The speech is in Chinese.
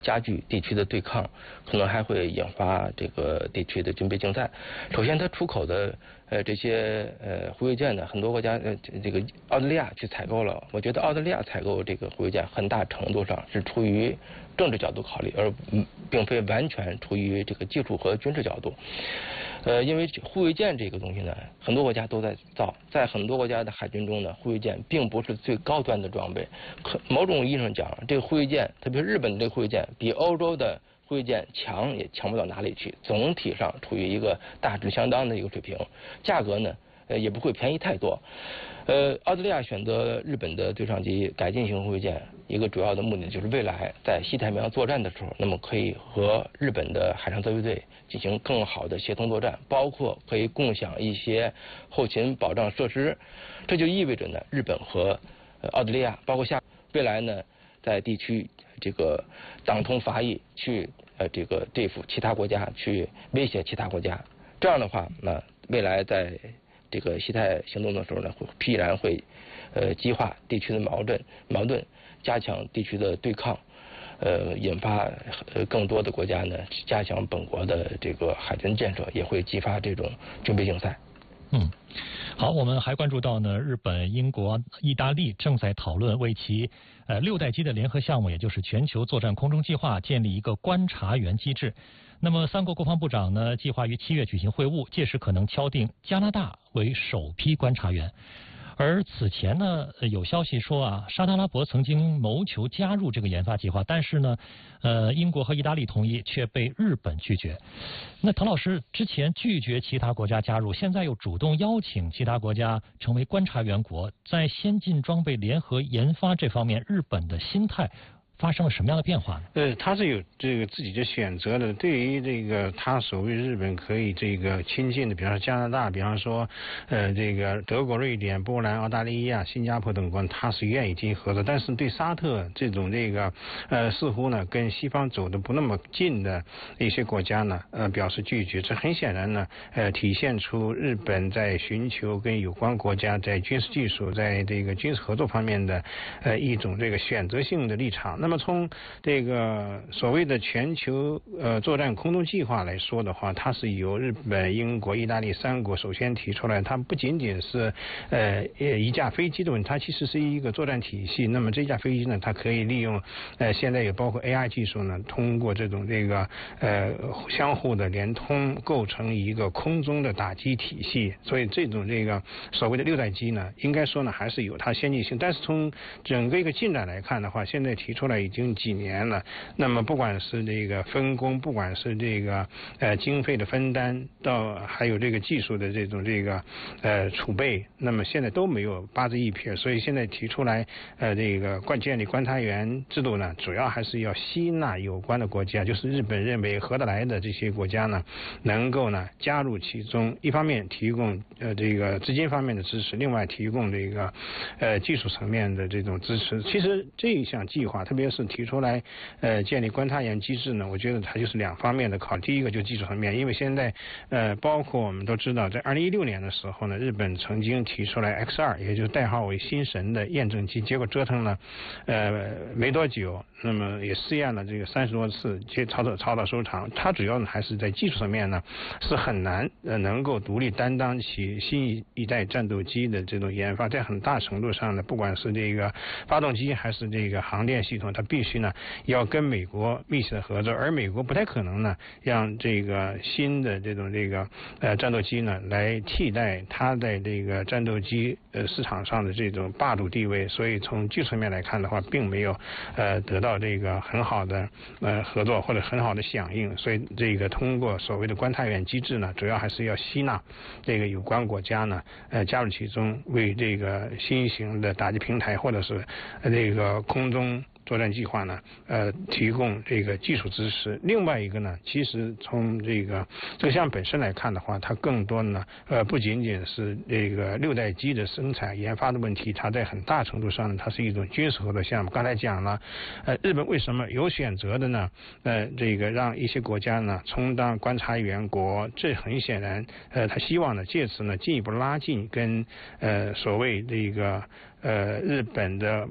加剧地区的对抗，可能还会引发这个地区的军备竞赛。首先，它出口的这些护卫舰呢，很多国家这个澳大利亚去采购了。我觉得澳大利亚采购这个护卫舰，很大程度上是出于政治角度考虑，而并非完全出于这个技术和军事角度。因为护卫舰这个东西呢，很多国家都在造，在很多国家的海军中呢，护卫舰并不是最高端的装备。某种意义上讲，这个护卫舰，特别是日本的这个护卫舰，比欧洲的护卫舰强也强不到哪里去，总体上处于一个大致相当的一个水平，价格呢也不会便宜太多。澳大利亚选择日本的对上级改进型护卫舰，一个主要的目的就是未来在西太平洋作战的时候，那么可以和日本的海上自卫队进行更好的协同作战，包括可以共享一些后勤保障设施。这就意味着呢，日本和澳大利亚，包括未来呢，在地区这个党同伐异，去这个对付其他国家，去威胁其他国家。这样的话，那未来在这个西太行动的时候呢，必然会激化地区的矛盾，加强地区的对抗，引发更多的国家呢加强本国的这个海军建设，也会激发这种军备竞赛。 好，我们还关注到呢，日本、英国、意大利正在讨论为其6代机的联合项目，也就是全球作战空中计划，建立一个观察员机制。那么3国国防部长呢，计划于7月举行会晤，届时可能敲定加拿大为首批观察员。而此前呢，有消息说啊，沙特阿拉伯曾经谋求加入这个研发计划，但是呢，英国和意大利同意，却被日本拒绝。那滕老师之前拒绝其他国家加入，现在又主动邀请其他国家成为观察员国，在先进装备联合研发这方面，日本的心态发生了什么样的变化呢？ 他是有这个自己的选择的。对于这个他所谓日本可以这个亲近的，比方说加拿大，比方说这个德国、瑞典、波兰、澳大利亚、新加坡等国，他是愿意进行合作。但是对沙特这种这个似乎呢跟西方走的不那么近的一些国家呢表示拒绝。这很显然呢体现出日本在寻求跟有关国家在军事技术、在这个军事合作方面的一种这个选择性的立场。那么从这个所谓的全球作战空中计划来说的话，它是由日本、英国、意大利3国首先提出来。它不仅仅是一架飞机的问题，它其实是一个作战体系。那么这架飞机呢，它可以利用现在也包括 AI 技术呢，通过这种这个相互的联通，构成一个空中的打击体系。所以这种这个所谓的6代机呢，应该说呢还是有它先进性。但是从整个一个进展来看的话，现在提出来已经几年了。那么不管是这个分工，不管是这个经费的分担，到还有这个技术的这种这个储备，那么现在都没有八字一撇。所以现在提出来这个建立观察员制度呢，主要还是要吸纳有关的国家，就是日本认为合得来的这些国家呢，能够呢加入其中。一方面提供这个资金方面的支持，另外提供这个技术层面的这种支持。其实这一项计划，特别是提出来建立观察员机制呢，我觉得它就是2方面的考虑。第一个就是技术层面，因为现在包括我们都知道，在2016年的时候呢，日本曾经提出来 X2，也就是代号为新神的验证机，结果折腾了没多久，那么也试验了这个30多次，草草收场。它主要呢还是在技术层面呢是很难能够独立担当起新一代战斗机的这种研发。在很大程度上呢，不管是这个发动机还是这个航电系统，它必须呢要跟美国密切的合作，而美国不太可能呢让这个新的这种这个战斗机呢来替代它在这个战斗机市场上的这种霸主地位。所以从技术层面来看的话，并没有得到这个很好的合作或者很好的响应。所以这个通过所谓的观察员机制呢，主要还是要吸纳这个有关国家呢加入其中，为这个新型的打击平台或者是这个空中作战计划呢提供这个技术支持。另外一个呢，其实从这个项目本身来看的话，它更多呢不仅仅是这个6代机的生产研发的问题，它在很大程度上呢，它是一种军事合作项目。刚才讲了日本为什么有选择的呢这个让一些国家呢充当观察员国，这很显然他希望呢借此呢进一步拉近跟所谓这个日本的